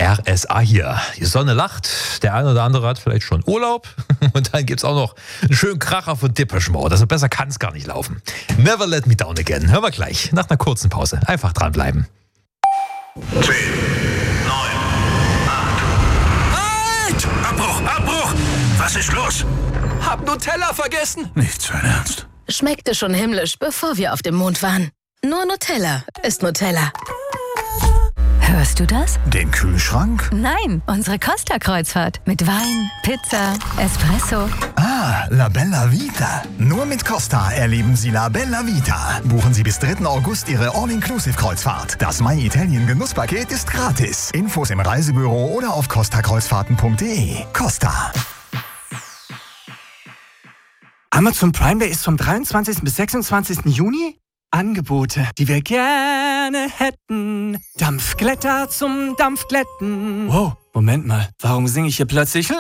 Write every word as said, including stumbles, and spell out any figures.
R S A hier. Die Sonne lacht, der eine oder andere hat vielleicht schon Urlaub und dann gibt's auch noch einen schönen Kracher von Depeche Mode. Also besser kann es gar nicht laufen. Never Let Me Down Again. Hören wir gleich, nach einer kurzen Pause. Einfach dranbleiben. zehn, neun, acht. Halt! Abbruch, Abbruch! Was ist los? Hab Nutella vergessen. Nicht für Ernst. Schmeckte schon himmlisch, bevor wir auf dem Mond waren. Nur Nutella ist Nutella. Hörst du das? Den Kühlschrank? Nein, unsere Costa-Kreuzfahrt. Mit Wein, Pizza, Espresso. Ah, La Bella Vita. Nur mit Costa erleben Sie La Bella Vita. Buchen Sie bis dritten August Ihre All-Inclusive-Kreuzfahrt. Das My Italien Genusspaket ist gratis. Infos im Reisebüro oder auf costa kreuzfahrten punkt de. Costa. Amazon Prime Day ist vom dreiundzwanzigsten bis sechsundzwanzigsten Juni. Angebote, die wir gerne hätten. Dampfglätter zum Dampfglätten. Wow, Moment mal, warum singe ich hier plötzlich